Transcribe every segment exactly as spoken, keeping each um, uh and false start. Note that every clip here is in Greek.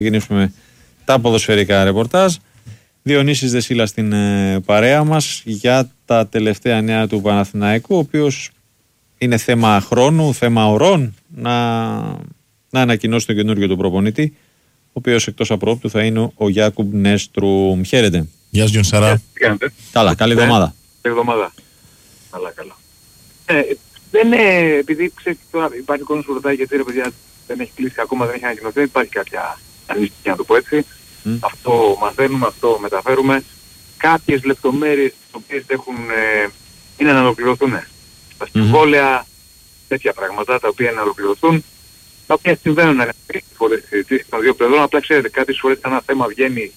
ξεκινήσουμε τα ποδοσφαιρικά ρεπορτάζ. Διονύσης Δεσίλα στην ε, παρέα μας για τα τελευταία νέα του Παναθηναϊκού, ο οποίος είναι θέμα χρόνου, θέμα ωρών να, να ανακοινώσει τον καινούργιο του προπονητή, ο οποίος εκτός απρόπτου θα είναι ο Γιάκουμπ Νέστρουμ. Χαίρετε. Γεια σου Γιονσαρά. Καλά, καλή εβδομάδα. Καλή εβδομάδα. Καλά, καλά. Ε, δεν είναι, επειδή ξέρεις τώρα υπάρχει κόσμο που ρωτάει γιατί ρε παιδιά δεν έχει κλείσει ακόμα, δεν έχει ανακοινωθεί, δεν υπάρχει κάποια ανησυχία να το πω έτσι. Mm. Αυτό μαθαίνουμε, αυτό μεταφέρουμε. Κάποιες λεπτομέρειες τις οποίες έχουν, ε, είναι να ολοκληρωθούν. Τα συμβόλαια, mm-hmm. τέτοια πράγματα τα οποία είναι να ολοκληρωθούν, τα οποία συμβαίνουν κάποιες φορές συζητήσεις των δύο πλευρών. Απλά ξέρετε, κάποιες φορές ένα θέμα βγαίνει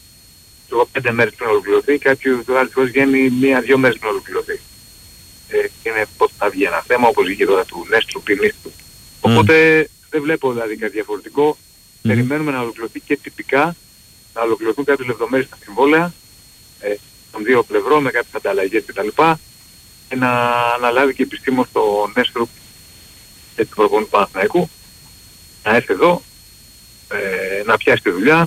στο πέντε μέρες πριν ολοκληρωθεί, κάποιες άλλες φορές βγαίνει μία-δυο μέρες πριν ολοκληρωθεί. Ε, είναι πώς θα βγει ένα θέμα, όπως βγήκε τώρα του Νέστρου Πινίστου. Mm. Οπότε δεν βλέπω δηλαδή κάτι διαφορετικό. Mm. Περιμένουμε να ολοκληρωθεί και τυπικά, να ολοκληρωθούν κάποιες λεπτομέρειες στα συμβόλαια ε, των δύο πλευρών με κάποιες ανταλλαγές κτλ. Και να αναλάβει και επιστήμος το Νέστρου και του προπονητή του Παναθηναϊκού να έρθει εδώ, ε, να πιάσει τη δουλειά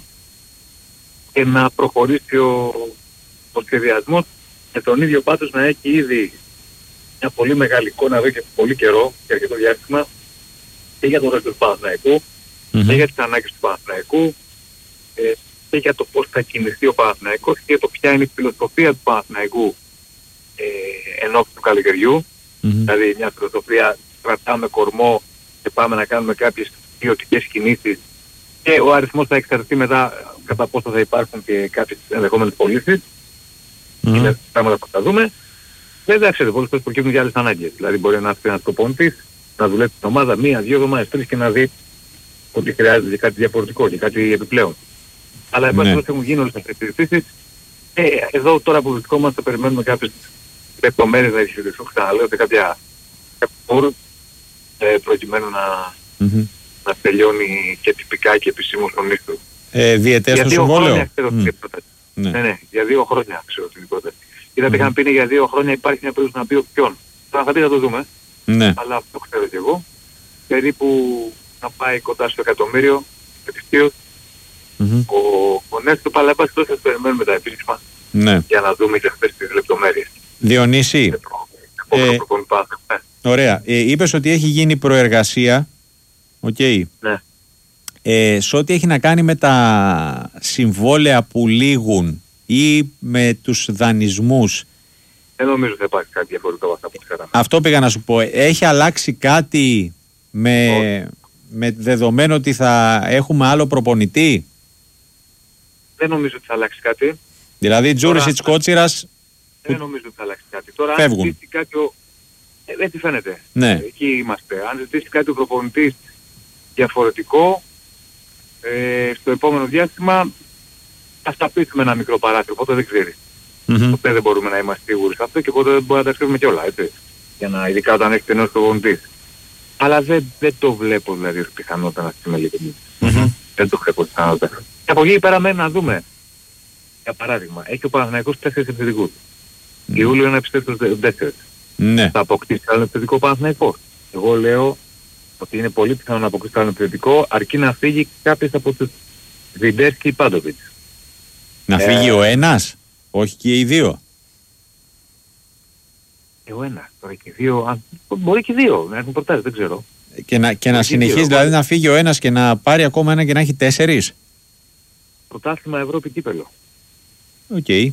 και να προχωρήσει ο, ο σχεδιασμός, και τον ίδιο πάντως να έχει ήδη μια πολύ μεγάλη εικόνα εδώ και πολύ καιρό και αρκετό διάστημα και για τον ρόλο του Παναθηναϊκού mm-hmm. και για τις ανάγκες του Παναθηναϊκού ε, και για το πώς θα κινηθεί ο Παναθηναϊκός και για το ποια είναι η φιλοσοφία του Παναθηναϊκού ε, ενώπιον του καλοκαιριού. Mm-hmm. Δηλαδή μια φιλοσοφία, κρατάμε κορμό και πάμε να κάνουμε κάποιες ποιοτικές κινήσεις και ο αριθμός θα εξαρτηθεί μετά κατά πόσο θα υπάρχουν και κάποιες ενδεχόμενες πωλήσεις. Mm-hmm. Είναι πράγματα που θα δούμε. Βέβαια, ξέρετε, πολλές φορές προκύπτουν για άλλες ανάγκες. Δηλαδή μπορεί να έρθει ένας προπονητής, να δουλεύει την ομάδα μία, δύο εβδομάδες, τρεις και να δει ότι χρειάζεται κάτι διαφορετικό και κάτι επιπλέον. Αλλά εν πάση περιπτώσει έχουν γίνει όλες αυτές τις συζητήσεις. Ε, εδώ τώρα που βρισκόμαστε περιμένουμε κάποιες λεπτομέρειες να ισχυριστούν, ξαναλέω, σε κάποια πόρους ε, προκειμένου να, mm-hmm. να τελειώνει και τυπικά και επισήμως τον Νίστρο. Ε, διετές στο συμβόλαιο. Mm. Ναι. ναι, ναι, για δύο χρόνια ξέρω την πρόταση. Είδατε, είχαν πει είναι για δύο χρόνια, υπάρχει μια περίπτωση να πει ο ποιον. Τώρα θα πει να το δούμε. Ναι. Αλλά αυτό ξέρω και εγώ. Περίπου να πάει κοντά στο εκατομμύριο ετησίως. Mm-hmm. Ο, ο Νέστρο Παλαμπάς τόσο θα περιμένουμε τα επίσημα. Ναι. Για να δούμε και αυτές τις λεπτομέρειες. Διονύση. Ε, ε, ωραία. Ε, είπες ότι έχει γίνει προεργασία. Οκ. Okay. Ναι. Ε, σε ό,τι έχει να κάνει με τα συμβόλαια που λήγουν ή με τους δανεισμούς, δεν νομίζω ότι θα υπάρχει κάτι διαφορετικό από αυτά που ξέραμε. Αυτό πήγα να σου πω. Έχει αλλάξει κάτι με, με δεδομένο ότι θα έχουμε άλλο προπονητή? Δεν νομίζω ότι θα αλλάξει κάτι. Δηλαδή Τζούρισιτς, Κότσιρας δεν νομίζω ότι θα αλλάξει κάτι. Τώρα φεύγουν. Αν ζητήσει κάτι ο... ε, δεν τι φαίνεται. Ναι. Εκεί είμαστε. Αν ζητήσει κάτι ο προπονητής διαφορετικό ε, στο επόμενο διάστημα, ας τα πείσουμε ένα μικρό παράθυρο, οπότε δεν ξέρει. Mm-hmm. Ποτέ δεν μπορούμε να είμαστε σίγουροι σε αυτό και ποτέ δεν μπορούμε να τα ξέρουμε κιόλα, έτσι. Για να, ειδικά όταν έχετε νέος προπονητής. Αλλά δεν, δεν το βλέπω δηλαδή ως πιθανότητα να συμμελείται. Mm-hmm. Δεν το βλέπω πιθανότητα. Και από εκεί πέρα μένει να δούμε. Για παράδειγμα, έχει ο Παναθηναϊκός τέσσερις επιθετικούς. Mm-hmm. Ιούλιο είναι να επιστρέψει στους τέσσερις. Mm-hmm. Θα αποκτήσει άλλο επιθετικό Παναθηναϊκός. Εγώ λέω ότι είναι πολύ πιθανό να αποκτήσει άλλο επιθετικό, αρκεί να φύγει κάποιος από τους Βιντέρ και Πάντοβιτς. Να φύγει ε... ο ένας, όχι και οι δύο. Και ο ένας, τώρα και οι δύο, αν... μπορεί και οι δύο, να έχουν προτάσεις, δεν ξέρω. Και να, και να συνεχίσει, δύο, δηλαδή μπορεί. Να φύγει ο ένας και να πάρει ακόμα ένα και να έχει τέσσερις. Πρωτάθλημα Ευρώπη κύπελλο. Οκ. Okay.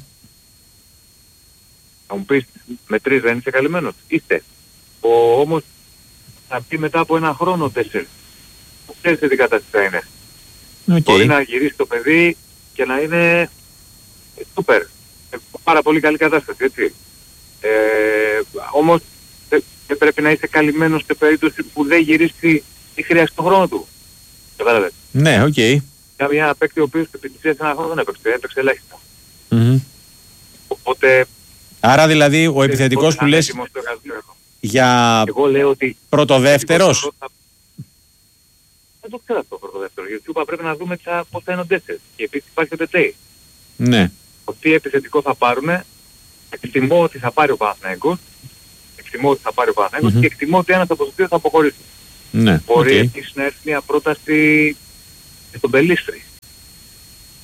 Θα μου πεις, με τρεις δεν είσαι καλυμμένος. Είστε. Ο, όμως θα πει μετά από ένα χρόνο τέσσερις. Που ξέρεις τι κατάσταση θα είναι. Okay. Μπορεί να γυρίσει το παιδί και να είναι σούπερ. Πάρα πολύ καλή κατάσταση, έτσι. Ε, όμως δεν δε πρέπει να είσαι καλυμμένος σε περίπτωση που δεν γυρίσει ή χρειάζεται το χρόνο του. Κατάλαβες. Ναι, οκ. Okay. Για μια παίκτη ο οποίος επί της ένα χρόνο δεν έπαιξε, έπαιξε ελάχιστα. Mm-hmm. Οπότε... Άρα δηλαδή ο επιθετικός που λες για εγώ λέω ότι πρωτοδεύτερος. Δεν το ξέρω αυτό το πρωτοδεύτερο, γιατί είπα πρέπει να δούμε τσα, πώς θα είναι ο τέσσερις. Και επίσης υπάρχει ο Τετέι. Ναι. Τι επιθετικό θα πάρουμε, εκτιμώ ότι θα πάρει ο Παναθηναϊκός, εκτιμώ ότι θα πάρει ο Παναθηναϊκός mm-hmm. και εκτιμώ ότι ένας από τους δύο θα αποχωρήσει. Ναι. Μπορεί okay. επίσης να έρθει μια πρόταση στον Πελίστρη.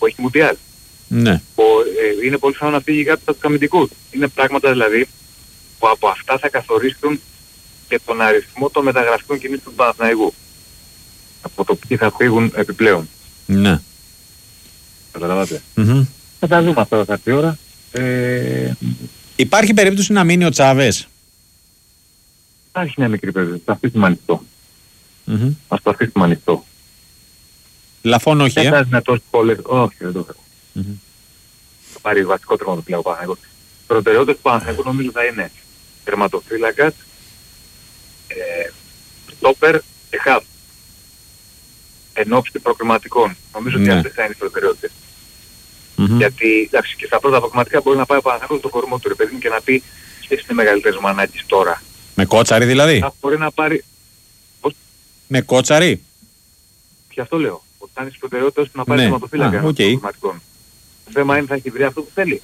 έχει μουντιάλ. Ναι. Που, ε, είναι πολύ πιθανό να φύγει κάποιος από τους αμυντικούς. Είναι πράγματα δηλαδή που από αυτά θα καθορίσουν και τον αριθμό των μεταγραφικών κινήσεων του Παναθηναϊκού. Από το ποιοι θα φύγουν επιπλέον. Ναι. Καταλαβαίνετε. Mm-hmm. Θα τα δούμε αυτά τα κάθε ώρα. Ε... Υπάρχει περίπτωση να μείνει ο Τσάβες? Υπάρχει μια μικρή περίπτωση. Θα αφήσουμε ανοιχτό. Mm-hmm. Ας το αφήσουμε ανοιχτό. Λαφών όχι, δεν ε. θα τόσο πολλές. Όχι, δεν το θέλω. Mm-hmm. Θα πάρει βασικό τερματοφύλακα ο Παναθηναϊκός. Οι προτεραιότητες του Παναθηναϊκού νομίζω θα είναι τερματοφύλακας, ε, στόπερ και χαβ. Εν ώψη προκριματικών. Νομίζω ότι Ναι. αυτές θα είναι οι προτεραιότητες. Mm-hmm. Γιατί εντάξει, και στα πρώτα προκριματικά μπορεί να πάει ο Παναθηναϊκός στο κορμό του ρε παιδί μου και να πει ποιες είναι οι μεγαλύτερες μου ανάγκες τώρα. Με Κότσαρη δηλαδή? Θα μπορεί να πάρει... Πώς? Με Κότσαρη? Και αυτό λέω. Ότι θα είναι στις προτεραιότητες του να πάρει Ναι. τερματοφύλακα Α, των οκ. προκριματικών. Το θέμα είναι θα έχει βρει αυτό που θέλει.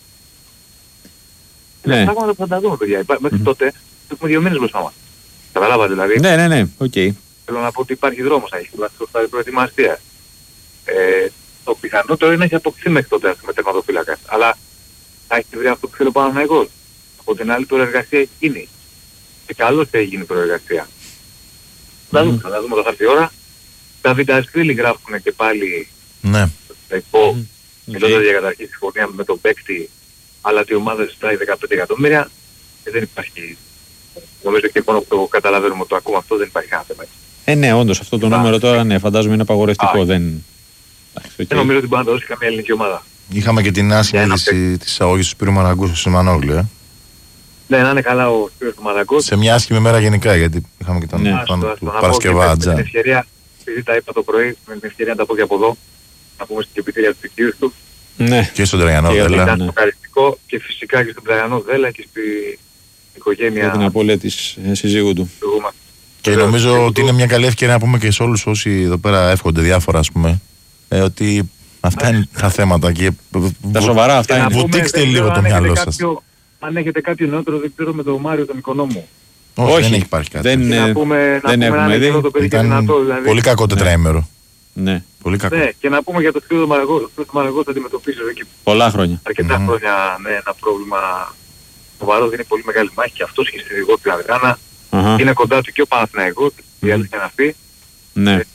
Ναι. Είναι πράγματα που θα τα δούμε παιδιά. Υπά- Μέχρι Μμμ. τότε έχουμε δύο μήνες μπροστά μας. Καταλάβατε δηλαδή. Ναι, ναι, ναι. Οκ. Okay. Θέλω να πω ότι υπάρχει δρόμος να έχει η προετοιμασία. Ε, το πιθανότερο είναι να έχει αποκτήσει μέχρι τότε με τερματοφύλακα. Αλλά θα έχει βρει αυτό που θέλει ο Παναθηναϊκός. Από την άλλη τώρα εργασία έχει γίνει. Και καλώς θα έχει γίνει η προεργασία. Θα δούμε, θα δούμε, θα έρθει η ώρα. Τα Βιντασβίλη γράφουν και πάλι Ναι. θα πω, Μμμ. μιλώντας για καταρχήν συμφωνία με τον παίκτη, αλλά ότι η ομάδα ζητάει δεκαπέντε εκατομμύρια και δεν υπάρχει. Νομίζω και μόνο που το καταλαβαίνουμε το ακούμε αυτό δεν υπάρχει κανένα θέμα. Ε, ναι, όντως αυτό το Α, νούμερο τώρα ναι, φαντάζομαι είναι απαγορευτικό. Α, Δεν... Εντάξει, οκ. Δεν νομίζω ότι μπορεί να το δώσει καμία ελληνική ομάδα. Είχαμε και την άσχημη Για ένα είδηση της αγωγής του Σπύρου Μαραγκού στο Σιμανόγλιο. Ε. Ναι, να είναι καλά ο Σπύρος του Μαραγκός. Σε μια άσχημη μέρα γενικά, γιατί είχαμε και τον, Ναι. τον, Άστο, άστο, του να πω και Παρασκευά με την Ατζά. ευκαιρία, επειδή τα είπα το πρωί, με την ευκαιρία να τα πω και από εδώ, να πούμε στην επιτήρια του δικείου του, Ναι. Και στον Τραγιανό Και Δέλα. ήταν ναι. σοκαριστικό και φυσικά και στον Τραγιανό Δέλα και στην Για οικογένεια την απώλεια της ε, συζύγου του. του μας. Και Βεβαίως, νομίζω και ότι του- είναι μια καλή ευκαιρία να πούμε και σε όλους όσοι εδώ πέρα εύχονται διάφορα, ας πούμε, ε, ότι αυτά είναι τα θέματα. Και... Τα σοβαρά Και αυτά να είναι. πούμε, βουτήξτε δεν λίγο ξέρω το αν έχετε μυαλό σας. κάποιο- Αν έχετε κάποιο νεότερο, δεν ξέρω με τον Μάριο τον Οικονόμου. Όχι, Όχι, δεν έχει υπάρχει κάτι. δεν- Και Ναι, να πούμε, να δεν πούμε έχουμε να είναι δει. εκείνο το παιδί και Ήταν δυνατό. Δηλαδή. πολύ κακό τετραήμερο. Ναι, Πολύ κακό. Ναι, και να πούμε για το Σπύρο του Μαραγκό. Το Σπύρο του Μαραγκό θα αντιμετωπίσει εδώ και πολλά χρόνια. αρκετά Μμμ. χρόνια με ένα πρόβλημα σοβαρό. Δεν είναι πολύ μεγάλη μάχη και αυτός και στη δικό του Αδριάνα. Αχα. Είναι κοντά του και ο Παναθηναϊκός. Η αλήθεια είναι αυτή. Ναι. Ε, ε,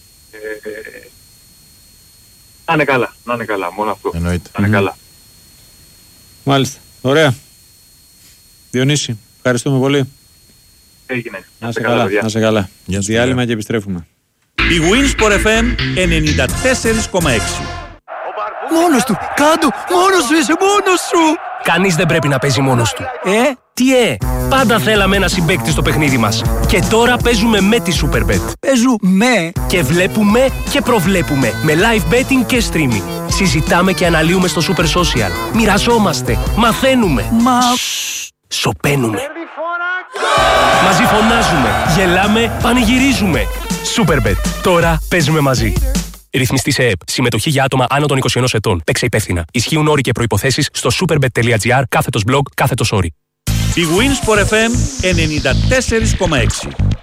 να είναι καλά, να είναι καλά, μόνο αυτό. Εννοείται. Να είναι Μμμ. καλά. Μάλιστα. Ωραία. Διονύση, ευχαριστούμε πολύ. Έγινε. Να σε καλά. Να σε καλά. Γεια σου, Διάλειμμα παιδιά. και επιστρέφουμε. Η Winsport εφ εμ ενενήντα τέσσερα κόμμα έξι. Μόνος του! Κάντο! Μόνος σου είσαι! Μόνος σου! Κανείς δεν πρέπει να παίζει μόνος του. Ε? Τι ε? Πάντα θέλαμε ένα συμπαίκτη στο παιχνίδι μας. Και τώρα παίζουμε με τη Superbet. Παίζουμε! Και βλέπουμε και προβλέπουμε. Με live betting και streaming. Συζητάμε και αναλύουμε στο Super Social. Μοιραζόμαστε. Μαθαίνουμε. Μα... Σοπαίνουμε. Μαζί φωνάζουμε. Γελάμε. Πανηγυρίζουμε. Superbet. Τώρα παίζουμε μαζί. Ρυθμιστή σε ΕΕΠ. Συμμετοχή για άτομα άνω των είκοσι ενός ετών. Παίξε υπεύθυνα. Ισχύουν όροι και προϋποθέσεις στο superbet.gr κάθετος blog κάθετος όρι. Η Winsport εφ εμ ενενήντα τέσσερα κόμμα έξι.